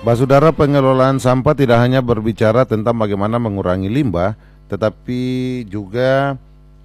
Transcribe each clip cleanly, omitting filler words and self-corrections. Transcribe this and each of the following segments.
Bah, saudara, pengelolaan sampah tidak hanya berbicara tentang bagaimana mengurangi limbah, tetapi juga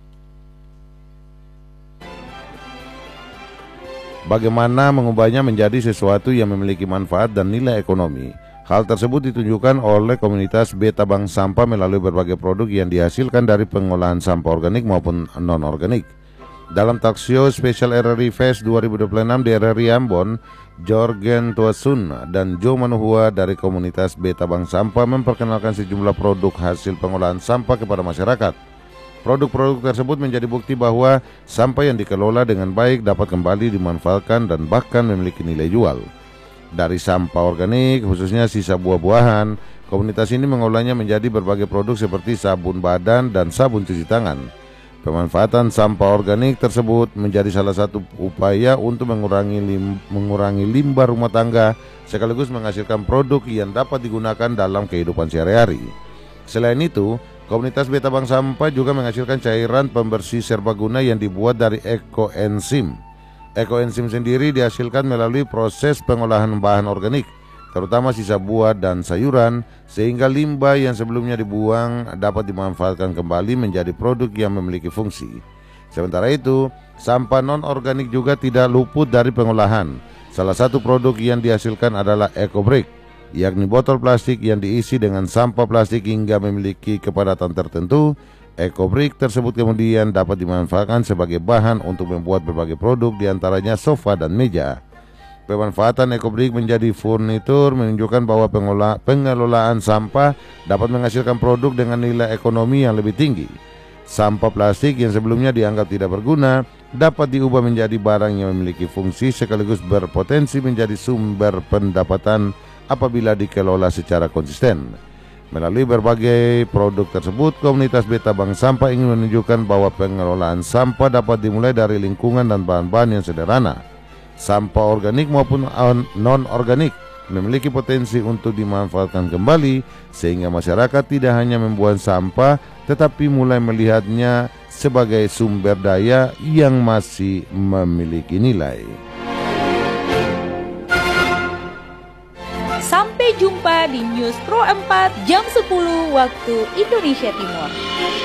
bagaimana mengubahnya menjadi sesuatu yang memiliki manfaat dan nilai ekonomi. Hal tersebut ditunjukkan oleh komunitas Beta Bank Sampah melalui berbagai produk yang dihasilkan dari pengolahan sampah organik maupun non-organik. Dalam talkshow spesial RRI Fest 2026 di RRI Ambon, Jorgen Tuasun dan Joe Manuhua dari komunitas Beta Bank Sampah memperkenalkan sejumlah produk hasil pengolahan sampah kepada masyarakat. Produk-produk tersebut menjadi bukti bahwa sampah yang dikelola dengan baik dapat kembali dimanfaatkan dan bahkan memiliki nilai jual. Dari sampah organik, khususnya sisa buah-buahan, komunitas ini mengolahnya menjadi berbagai produk seperti sabun badan dan sabun cuci tangan. Pemanfaatan sampah organik tersebut menjadi salah satu upaya untuk mengurangi limbah rumah tangga sekaligus menghasilkan produk yang dapat digunakan dalam kehidupan sehari-hari. Selain itu, komunitas Beta Bank Sampah juga menghasilkan cairan pembersih serbaguna yang dibuat dari ekoenzim. Ekoenzim sendiri dihasilkan melalui proses pengolahan bahan organik, terutama sisa buah dan sayuran, sehingga limbah yang sebelumnya dibuang dapat dimanfaatkan kembali menjadi produk yang memiliki fungsi. Sementara itu, sampah non-organik juga tidak luput dari pengolahan. Salah satu produk yang dihasilkan adalah EcoBrick, yakni botol plastik yang diisi dengan sampah plastik hingga memiliki kepadatan tertentu. EcoBrick tersebut kemudian dapat dimanfaatkan sebagai bahan untuk membuat berbagai produk, diantaranya sofa dan meja. Pemanfaatan EcoBrick menjadi furnitur menunjukkan bahwa pengelolaan sampah dapat menghasilkan produk dengan nilai ekonomi yang lebih tinggi. Sampah plastik yang sebelumnya dianggap tidak berguna dapat diubah menjadi barang yang memiliki fungsi sekaligus berpotensi menjadi sumber pendapatan apabila dikelola secara konsisten. Melalui berbagai produk tersebut, komunitas Beta Bank Sampah ingin menunjukkan bahwa pengelolaan sampah dapat dimulai dari lingkungan dan bahan-bahan yang sederhana. Sampah organik maupun non-organik memiliki potensi untuk dimanfaatkan kembali, sehingga masyarakat tidak hanya membuang sampah, tetapi mulai melihatnya sebagai sumber daya yang masih memiliki nilai. Sampai jumpa di News Pro 4 jam 10 waktu Indonesia Timur.